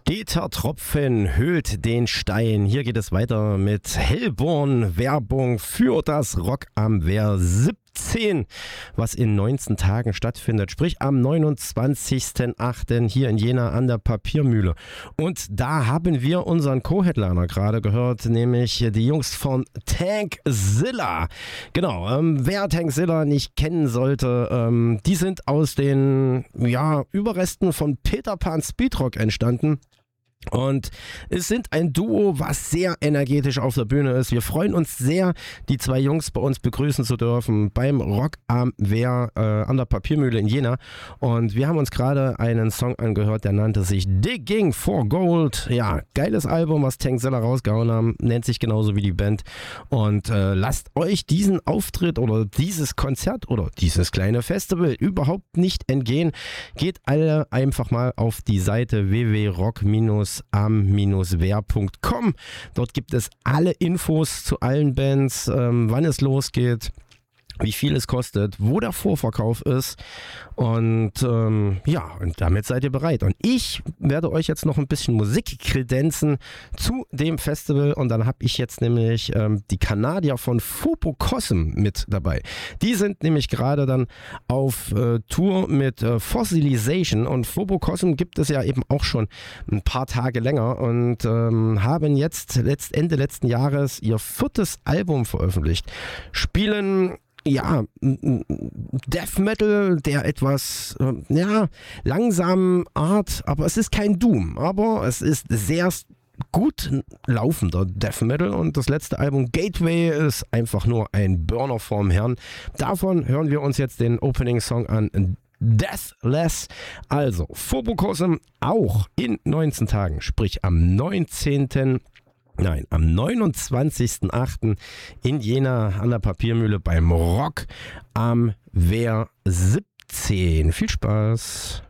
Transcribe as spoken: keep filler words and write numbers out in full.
Steter Tropfen höhlt den Stein. Hier geht es weiter mit Hellborn, Werbung für das Rock am Wehr siebzehn, was in neunzehn Tagen stattfindet, sprich am neunundzwanzigsten achten hier in Jena an der Papiermühle. Und da haben wir unseren Co-Headliner gerade gehört, nämlich die Jungs von Tankzilla. Genau, ähm, wer Tankzilla nicht kennen sollte, ähm, die sind aus den ja, Überresten von Peter Pan Speedrock entstanden. Und es sind ein Duo, was sehr energetisch auf der Bühne ist. Wir freuen uns sehr, die zwei Jungs bei uns begrüßen zu dürfen beim Rock am Wehr äh, an der Papiermühle in Jena. Und wir haben uns gerade einen Song angehört, der nannte sich Digging for Gold. Ja, geiles Album, was Tankzilla rausgehauen haben, nennt sich genauso wie die Band. Und äh, lasst euch diesen Auftritt oder dieses Konzert oder dieses kleine Festival überhaupt nicht entgehen. Geht alle einfach mal auf die Seite w w w punkt rock am wehr punkt com. Dort gibt es alle Infos zu allen Bands, ähm, wann es losgeht, wie viel es kostet, wo der Vorverkauf ist und ähm, ja, und damit seid ihr bereit. Und ich werde euch jetzt noch ein bisschen Musik kredenzen zu dem Festival und dann habe ich jetzt nämlich ähm, die Kanadier von Phobosm mit dabei. Die sind nämlich gerade dann auf äh, Tour mit äh, Fossilization und Phobosm gibt es ja eben auch schon ein paar Tage länger und ähm, haben jetzt letzt, Ende letzten Jahres ihr viertes Album veröffentlicht. Spielen ja, Death Metal, der etwas, ja, langsamen Art, aber es ist kein Doom, aber es ist sehr gut laufender Death Metal und das letzte Album Gateway ist einfach nur ein Burner vorm Herrn. Davon hören wir uns jetzt den Opening Song an, Deathless. Also, Phobosm auch in neunzehn Tagen, sprich am neunzehnten Nein, am neunundzwanzigsten achten in Jena an der Papiermühle beim Rock am Wehr siebzehn. Viel Spaß!